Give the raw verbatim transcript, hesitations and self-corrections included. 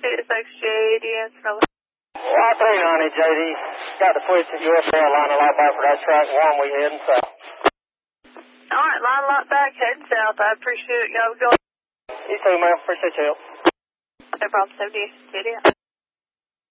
six J D N. Y three ninety J D. Got the police at U S Airline a lot back for that track one we heading south. All right, line lot back, heading south. I appreciate it. Y'all go. You too, man. Appreciate your help. No problem. seventy J D N.